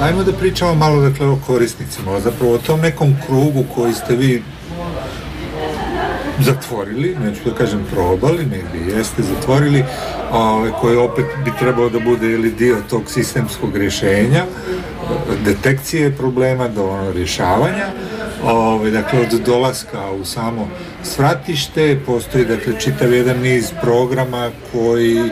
Ajmo da pričamo malo, dakle, o korisnicima, zapravo o tom nekom krugu koji ste vi zatvorili, neću da kažem probali, negdje jeste zatvorili, koji opet bi trebao da bude ili dio tog sistemskog rješenja, detekcije problema do rješavanja. Dakle, od dolaska u samo svratište postoji, dakle, čitav jedan niz programa koji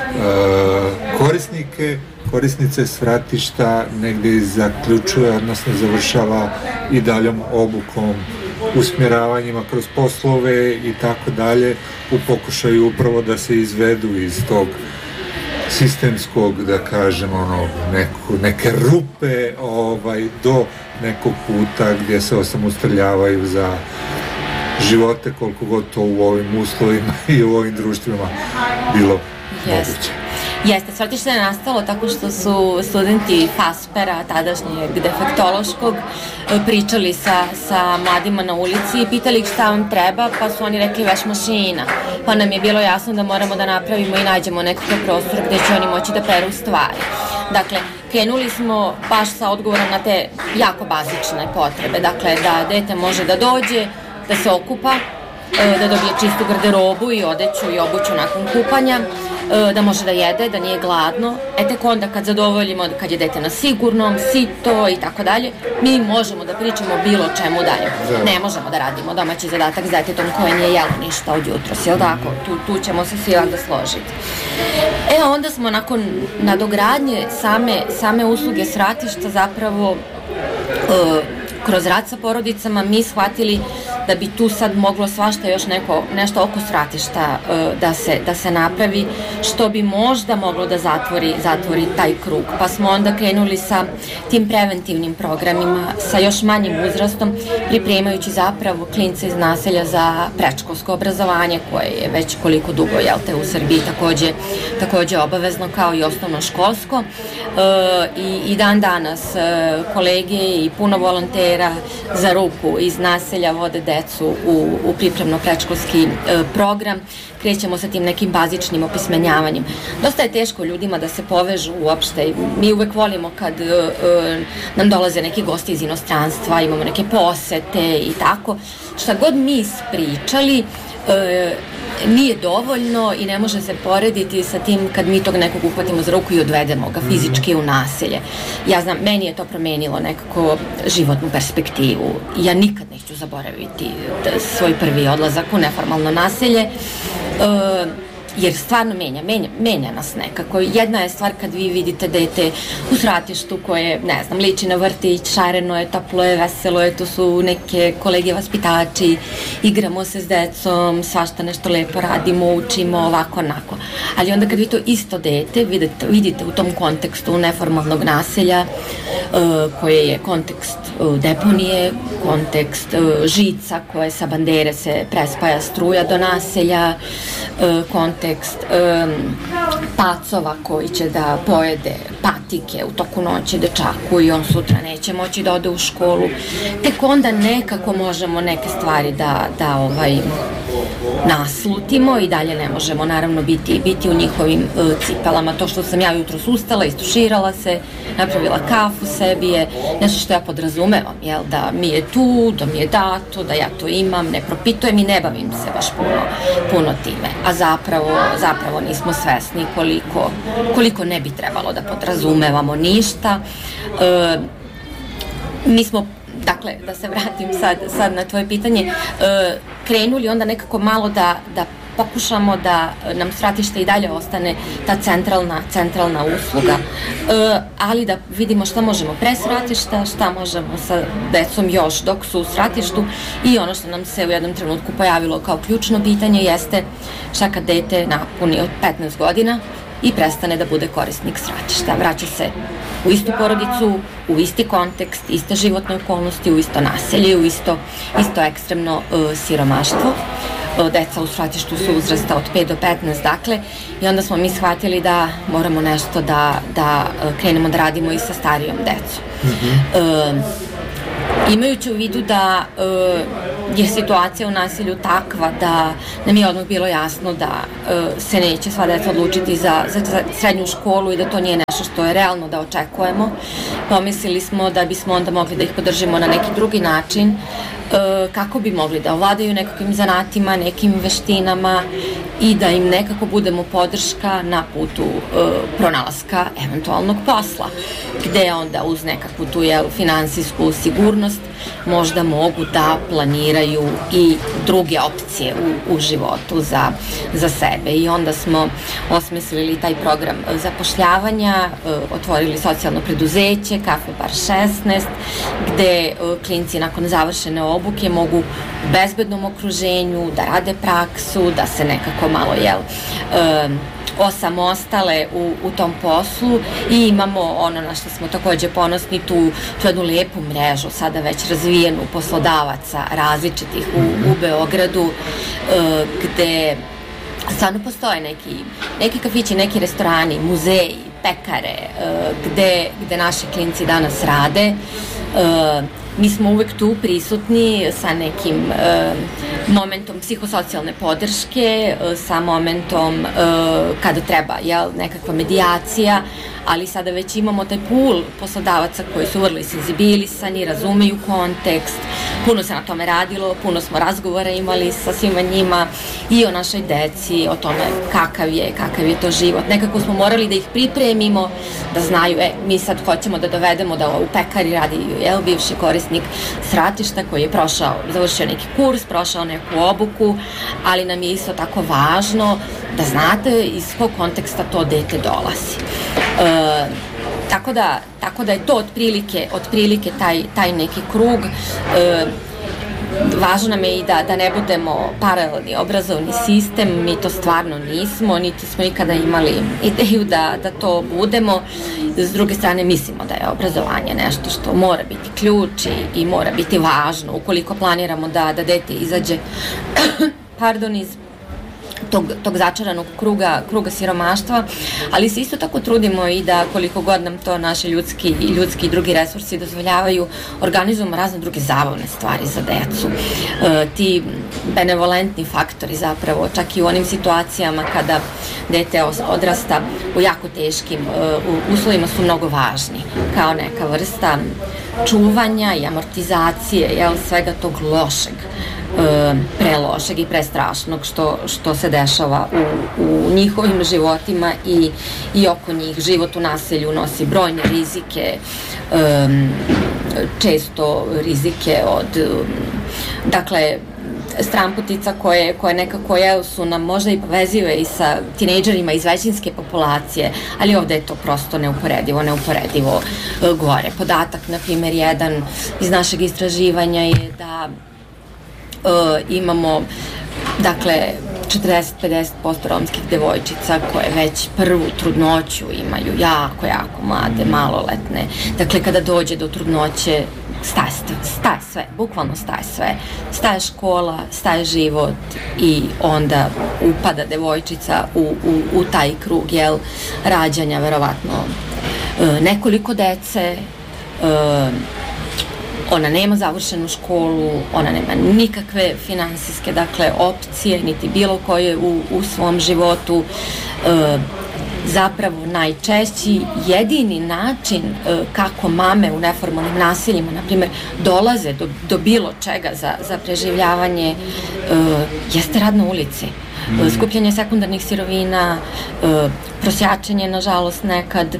korisnice svratišta negdje zaključuje, odnosno završava i daljom obukom, usmjeravanjima kroz poslove i tako dalje, u pokušaju upravo da se izvedu iz tog sistemskog, da kažem, neke rupe do nekog puta gdje se osamostaljuju za živote, koliko god to u ovim uslovima i u ovim društvima bilo moguće. Jeste, svratište je nastalo tako što su studenti FASPER-a, tadašnjeg defektološkog, pričali sa mladima na ulici i pitali ih šta vam treba, pa su oni rekli veš mašina. Pa nam je bilo jasno da moramo da napravimo i nađemo nekakav prostor gdje će oni moći da peru stvari. Dakle, krenuli smo baš sa odgovorom na te jako bazične potrebe. Dakle, da dete može da dođe, da se okupa, da dobije čistu garderobu i odeću i obuću nakon kupanja, da može da jede, da nije gladno. Tek onda kad zadovoljimo, kad je dete na sigurnom, sito i tako dalje, mi možemo da pričamo bilo čemu dalje. Ne možemo da radimo domaći zadatak s detetom koje nije jelo ništa od jutros, jel tako? Tu ćemo se svi da složiti. Onda smo nakon nadogradnje same usluge svratišta zapravo kroz rad sa porodicama mi shvatili da bi tu sad moglo svašta još nešto oko svratišta da se napravi, što bi možda moglo da zatvori taj krug. Pa smo onda krenuli sa tim preventivnim programima, sa još manjim uzrastom, pripremajući zapravo klince iz naselja za predškolsko obrazovanje, koje je već koliko dugo, u Srbiji takođe obavezno kao i osnovno školsko. I dan danas kolege i puno volontera za ruku iz naselja vode decu u pripremno-predškolski program. Krećemo sa tim nekim bazičnim opismenjavanjem. Dosta je teško ljudima da se povežu uopšte. Mi uvek volimo kad nam dolaze neki gosti iz inostranstva, imamo neke posete i tako. Šta god mi ispričali, nije dovoljno i ne može se porediti sa tim kad mi tog nekog uhvatimo za ruku i odvedemo ga fizički u naselje. Ja znam, meni je to promenilo nekako životnu perspektivu. Ja nikad neću zaboraviti svoj prvi odlazak u neformalno naselje, jer stvarno menja nas nekako. Jedna je stvar kad vi vidite dete u svratištu koje, ne znam, liči na vrtić, šareno je, toplo je, veselo je, tu su neke kolege vaspitači, igramo se s decom, svašta nešto lepo radimo, učimo, ovako, onako. Ali onda kad vi to isto dete vidite u tom kontekstu neformalnog naselja, koje je kontekst deponije, kontekst žica koje sa bandere se prespaja struja do naselja, kontekst pacova koji će da pojede patike u toku noći dečaku i on sutra neće moći da ode u školu. Tek onda nekako možemo neke stvari da naslutimo i dalje ne možemo naravno biti u njihovim cipelama. To što sam ja jutros ustala, istuširala se, napravila kafu sebi je nešto što ja podrazumevam, da mi je tu, da mi je dato, da ja to imam, ne propitujem i ne bavim se baš puno time. A zapravo nismo svesni koliko ne bi trebalo da podrazumevamo ništa. Mi smo, dakle, da se vratim sad na tvoje pitanje, krenuli onda nekako malo da pokušamo da nam svratište i dalje ostane ta centralna usluga, ali da vidimo šta možemo pre svratišta, šta možemo sa decom još dok su u svratištu. I ono što nam se u jednom trenutku pojavilo kao ključno pitanje jeste šta kad dete napuni od 15 godina i prestane da bude korisnik svratišta. Vraća se u istu porodicu, u isti kontekst, iste životne okolnosti, u isto naselje, u isto ekstremno siromaštvo. Deca u svratištu su uzrasta od 5 do 15, dakle, i onda smo mi shvatili da moramo nešto da krenemo da radimo i sa starijom decom. Imajući u vidu da je situacija u nasilju takva da nam je odmah bilo jasno da se neće sva deca odlučiti za srednju školu i da to nije nešto što je realno da očekujemo, pomislili smo da bismo onda mogli da ih podržimo na neki drugi način, kako bi mogli da ovladaju nekakvim zanatima, nekim veštinama i da im nekako budemo podrška na putu pronalaska eventualnog posla, gde onda uz nekakvu tu finansijsku sigurnost možda mogu da planiraju i druge opcije u životu za sebe. I onda smo osmislili taj program zapošljavanja, otvorili socijalno preduzeće Kafe Bar 16, gde klinci nakon završene obuke mogu u bezbednom okruženju da rade praksu, da se nekako malo osamostale u tom poslu i imamo ono na što smo takođe ponosni, tu jednu lepu mrežu sada već razvijenu poslodavaca različitih u Beogradu, gde stvarno postoje neki kafići, neki restorani, muzeji, pekare, gde naši klinci danas rade. Mi smo uvek tu prisutni sa nekim momentom psihosocijalne podrške, sa momentom kada treba nekakva medijacija, ali sada već imamo taj pool poslodavaca koji su vrlo senzibilisani, razumeju kontekst, puno se na tome radilo, puno smo razgovora imali sa svima njima i o našoj deci, o tome kakav je to život. Nekako smo morali da ih pripremimo, da znaju, mi sad hoćemo da dovedemo da u pekari radi bivši korisnik Svratišta koji je završio neki kurs, prošao neku obuku, ali nam je isto tako važno da znate iz kog konteksta to dete dolazi. Tako da je to otprilike taj neki krug. Važno nam je i da ne budemo paralelni obrazovni sistem, mi to stvarno nismo, niti smo nikada imali ideju da to budemo. S druge strane, mislimo da je obrazovanje nešto što mora biti ključ i mora biti važno ukoliko planiramo da dete izađe iz tog začaranog kruga siromaštva, ali se isto tako trudimo i da koliko god nam to naše ljudski i drugi resursi dozvoljavaju, organizujemo razne druge zabavne stvari za decu. Ti benevolentni faktori zapravo, čak i u onim situacijama kada dete odrasta u jako teškim uslovima su mnogo važni, kao neka vrsta čuvanja i amortizacije svega tog lošeg, prelošeg i prestrašnog što se dešava u njihovim životima i oko njih. Život u naselju nosi brojne rizike, često rizike od stramputica koje nekako su nam možda i povezive i sa tinejdžerima iz većinske populacije, ali ovde je to prosto neuporedivo gore. Podatak, na primjer, jedan iz našeg istraživanja je da imamo 40-50% romskih devojčica koje već prvu trudnoću imaju jako mlade, maloletne. Dakle, kada dođe do trudnoće, staje sve, bukvalno staje sve. Staje škola, staje život i onda upada devojčica u taj krug rađanja, verovatno nekoliko dece, ona nema završenu školu, ona nema nikakve finansijske opcije, niti bilo koje u svom životu. Zapravo najčešći jedini način kako mame u neformalnim nasiljima, na primjer, dolaze do bilo čega za preživljavanje jeste rad na ulici. Skupljanje sekundarnih sirovina, prosjačenje, nažalost, nekad,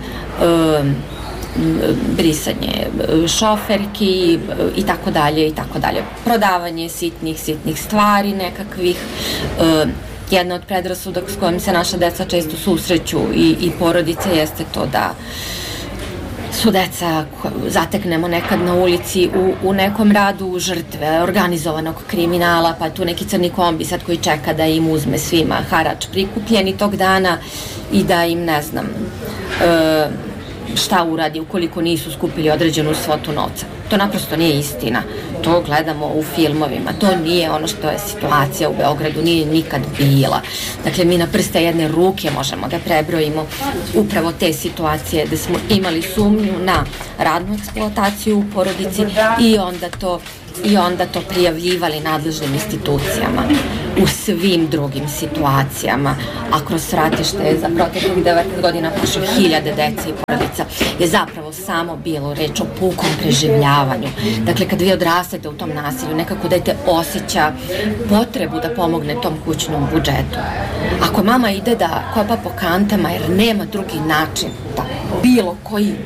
brisanje šoferki i tako dalje. Prodavanje sitnih stvari nekakvih. Jedna od predrasuda s kojim se naša deca često susreću i porodice jeste to da su deca zateknemo nekad na ulici u nekom radu žrtve organizovanog kriminala, pa tu neki crni kombi sad koji čeka da im uzme svima harač prikupljeni tog dana i da im, šta uradi ukoliko nisu skupili određenu svotu novca. To naprosto nije istina. To gledamo u filmovima. To nije ono što je situacija u Beogradu, nije nikad bila. Dakle, mi na prste jedne ruke možemo da prebrojimo upravo te situacije gde smo imali sumnju na radnu eksploataciju u porodici i onda to prijavljivali nadležnim institucijama u svim drugim situacijama, a kroz svratište je za proteklih 19 godina prošlo 1000 dece i porodica, je zapravo samo bilo reč o pukom preživljavanju. Dakle, kad vi odrastete u tom nasilju, nekako dete osjeća potrebu da pomogne tom kućnom budžetu. Ako mama ide da kopa po kantama jer nema drugi način da bilo koji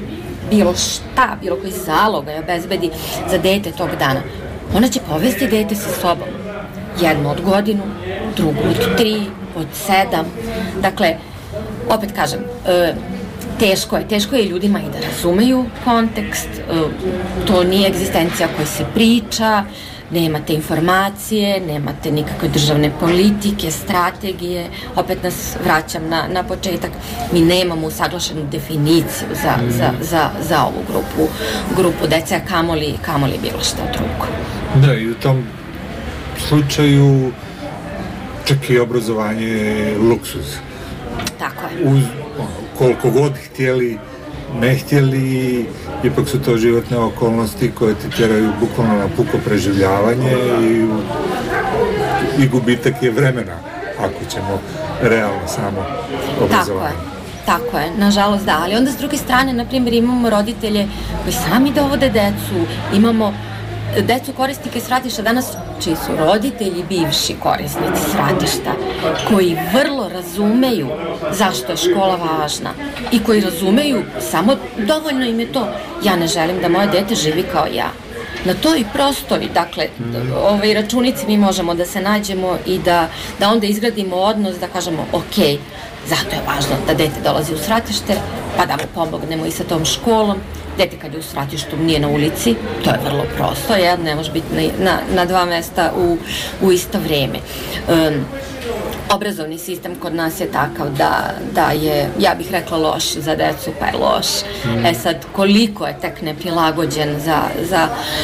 zalog je obezbedi za dete tog dana, ona će povesti dete sa sobom. Jednu od godinu, drugu od 3, od 7. Dakle, opet kažem, teško je ljudima i da razumeju kontekst, to nije egzistencija koja se priča, nemate informacije, nemate nikakve državne politike, strategije, opet nas vraćam na početak, mi nemamo usaglašenu definiciju za ovu grupu dece, a kamoli bilo šta drugo. Da, i u tom slučaju čak i obrazovanje je luksuz. Tako je. Koliko god htjeli, ne htjeli, ipak su to životne okolnosti koje te tjeraju bukvalno na puko preživljavanje i gubitak je vremena, ako ćemo realno samo obrazovanje. Tako je, nažalost da, ali onda s druge strane, na primjer, imamo roditelje koji sami dovode decu, imamo decu korisnike svratišta danas, čiji su roditelji bivši korisnici svratišta, koji vrlo razumeju zašto je škola važna i koji razumeju, samo dovoljno im je to, ja ne želim da moje dete živi kao ja. Na toj prostoj, dakle, računici mi možemo da se nađemo i da onda izgradimo odnos, da kažemo, ok, zato je važno da dete dolazi u svratište, pa da mu pomognemo i sa tom školom. Dete kad je u svratištu nije na ulici, to je vrlo prosto, ne može biti na dva mesta u isto vreme. Obrazovni sistem kod nas je takav da je, ja bih rekla, loš za decu, pa je loš. Sad, koliko je tek neprilagođen za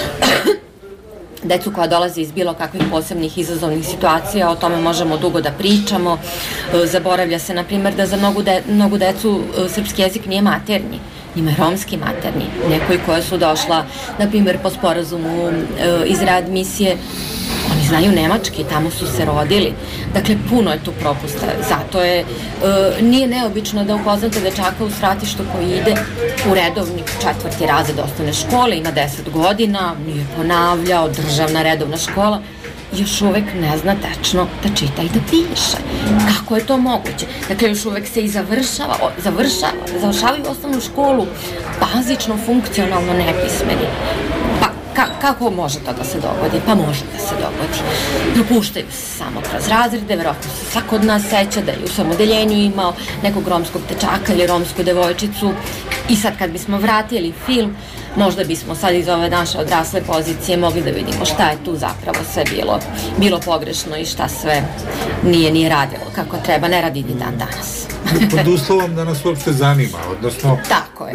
decu koja dolaze iz bilo kakvih posebnih izazovnih situacija, o tome možemo dugo da pričamo. Zaboravlja se, na primjer, da za mnogu decu srpski jezik nije maternji. Njima je romski maternji. Nekoj koja su došla, na primjer, po sporazumu iz readmisije, oni znaju nemački, tamo su se rodili. Dakle, puno je tu propusta. Zato nije neobično da upoznate dečaka u svratištu koji ide u redovni 4. razred osnovne škole, ima 10 godina, nije ponavljao, državna redovna škola, još uvek ne zna tečno da čita i da piše. Kako je to moguće? Dakle, još uvek se i završavaju osnovnu školu bazično, funkcionalno nepismeni. Kako može to da se dogodi? Pa može da se dogodi. Propuštaju se samo kroz razrede, verovatno se svako od nas seća da je u svom odeljenju imao nekog romskog dečaka ili romsku devojčicu i sad kad bismo vratili film, možda bismo sad iz ove naše odrasle pozicije mogli da vidimo šta je tu zapravo sve bilo pogrešno i šta sve nije radilo kako treba, ne radi ni dan danas. Pod uslovom da nas uopšte zanima, odnosno... Tako je.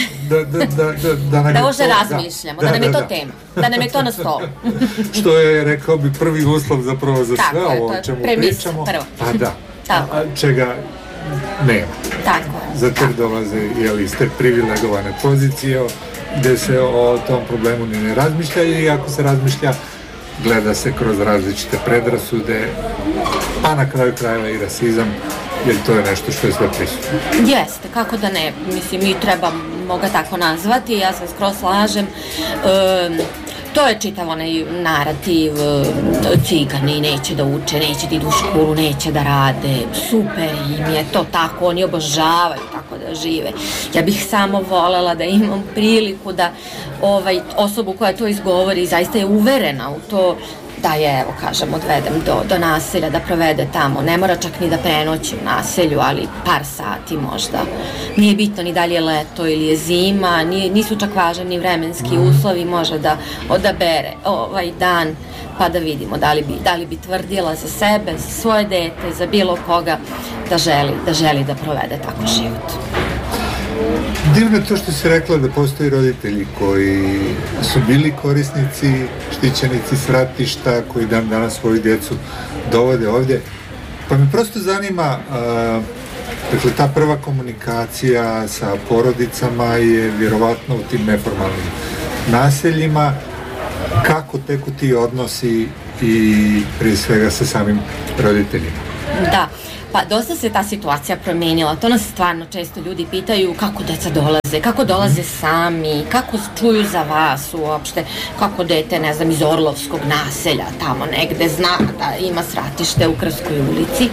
Da možda razmišljamo, da nam je to tema, da nam je to na stolu. Što je, rekao bi, prvi uslov zapravo za sve ovo o čemu pričamo. Pa da, čega nema. Tako je. Zato dolaze iz te privilegovane pozicije gde se o tom problemu ne razmišlja i ako se razmišlja, gleda se kroz različite predrasude, a na kraju krajeva i rasizam, jer to je nešto što je sve prisutno. Jeste, kako da ne, mislim, mi trebamo ga tako nazvati, ja se skroz slažem. To je čitav onaj narativ, cigani neće da uče, neće da idu u školu, neće da rade, super im je to tako, oni obožavaju tako da žive. Ja bih samo volela da imam priliku da osobu koja to izgovori zaista je uverena u to da je, evo kažem, odvedem do naselja, da provede tamo. Ne mora čak ni da prenoći u naselju, ali par sati možda. Nije bitno ni da li je leto ili je zima, nisu čak važni ni vremenski uslovi, može da odabere ovaj dan, pa da vidimo da li bi tvrdila za sebe, za svoje dete, za bilo koga da želi da provede tako život. Divno je to što si rekla da postoji roditelji koji su bili korisnici, štićenici svratišta, koji dan danas svoju djecu dovode ovdje. Pa me prosto zanima, dakle, ta prva komunikacija sa porodicama je vjerovatno u tim neformalnim naseljima. Kako teku ti odnosi i prije svega sa samim roditeljima? Da, pa dosta se ta situacija promijenila. To nas stvarno često ljudi pitaju kako deca dolaze, kako dolaze sami, kako čuju za vas uopšte, kako dete, ne znam, iz Orlovskog naselja tamo negde zna da ima svratište u Krskoj ulici.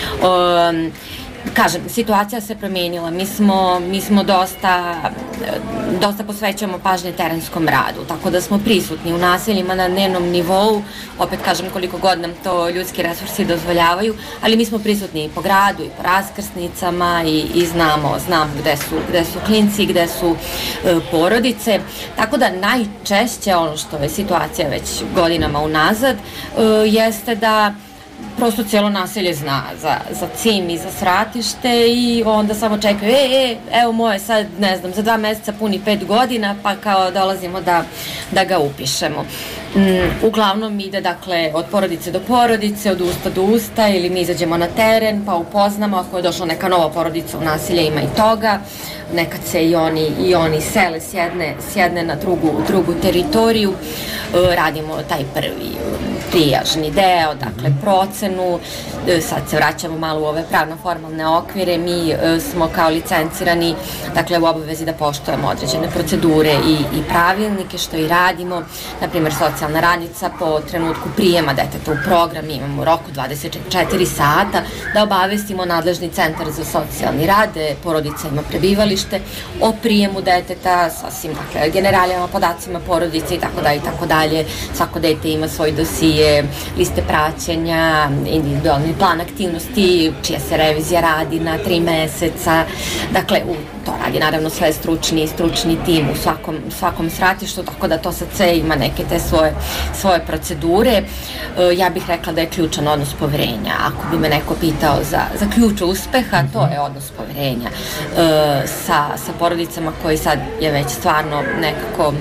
Kažem, situacija se promijenila, mi smo dosta posvećujemo pažnje terenskom radu, tako da smo prisutni u naseljima na dnevnom nivou, opet kažem koliko god nam to ljudski resursi dozvoljavaju, ali mi smo prisutni i po gradu i po raskrsnicama i znamo gde su klinci, gde su porodice, tako da najčešće ono što je situacija već godinama unazad jeste da prosto cijelo naselje zna za CIM i za svratište i onda samo čekaju, evo moje sad, ne znam, za 2 mjeseca puni 5 godina, pa kao dolazimo da ga upišemo. Uglavnom ide, dakle, od porodice do porodice, od usta do usta, ili mi izađemo na teren, pa upoznamo, ako je došla neka nova porodica u naselje, ima i toga, nekad se i oni sele s jedne na drugu teritoriju, radimo taj prvi trijažni deo, dakle procenu, sad se vraćamo malo u ove pravno-formalne okvire, mi smo kao licencirani, dakle u obavezi da poštujemo određene procedure i pravilnike, što i radimo, na primjer socijalna radnica po trenutku prijema deteta u program, imamo rok od 24 sata da obavestimo nadležni centar za socijalni rad, porodica ima prebivalište, o prijemu deteta, sasvim, dakle, generalijama, podacima porodice i tako dalje, svako dete ima svoj dosije, liste praćenja, individualni plan aktivnosti, čija se revizija radi na 3 meseca, dakle, to radi naravno sve stručni tim u svakom svratištu, tako da to sad sve ima neke te svoje procedure. Ja bih rekla da je ključan odnos poverenja. Ako bi me neko pitao za ključ uspeha, to je odnos poverenja sa porodicama koji sad je već stvarno nekako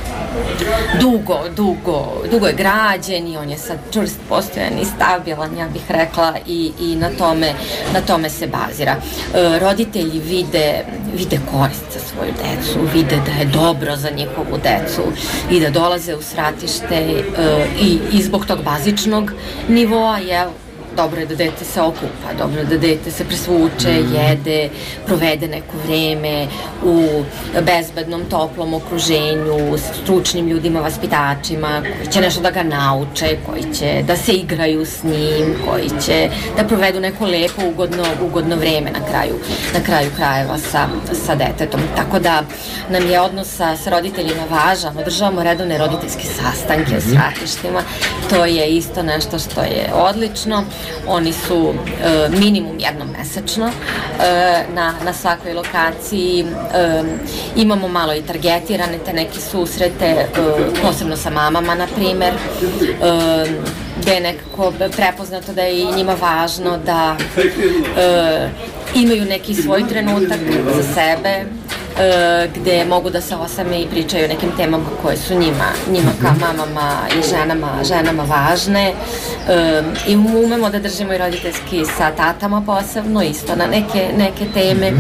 dugo je građen i on je sad čvrst, postojan i stabilan, ja bih rekla, i na tome se bazira. Roditelji vide korist za svoju decu, vide da je dobro za njihovu decu i da dolaze u svratište i zbog tog bazičnog nivoa, jel, dobro je da dete se okupa, dobro je da dete se presvuče, jede, provede neko vreme u bezbednom, toplom okruženju, s stručnim ljudima, vaspitačima, koji će nešto da ga nauče, koji će da se igraju s njim, koji će da provedu neko lepo, ugodno vreme na kraju krajeva sa detetom. Tako da nam je odnos sa roditeljima važan, održavamo redovne roditeljske sastanke u svratištima, to je isto nešto što je odlično. Oni su minimum jednom mesečno na svakoj lokaciji. Imamo malo i targetirane te neke susrete, posebno sa mamama, na primer, gde je nekako prepoznato da je i njima važno da imaju neki svoj trenutak za sebe, gde mogu da se osame i pričaju o nekim temama koje su njima kao mamama i ženama važne. I umemo da držimo i roditeljski sa tatama posebno, isto na neke teme.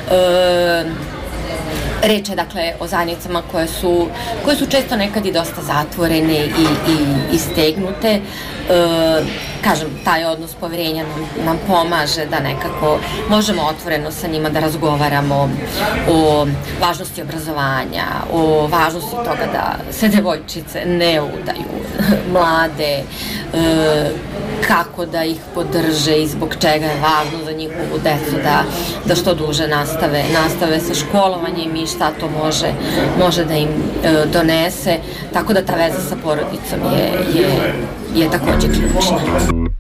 Reč je, dakle, o zajednicama koje su često nekad i dosta zatvorene i stegnute. Kažem, taj odnos poverenja nam pomaže da nekako možemo otvoreno sa njima da razgovaramo o važnosti obrazovanja, o važnosti toga da se devojčice ne udaju, mlade, kako da ih podrže i zbog čega je važno za njihovu decu da što duže nastave sa školovanjem i šta to može da im donese, tako da ta veza sa porodicom je takođe ključna.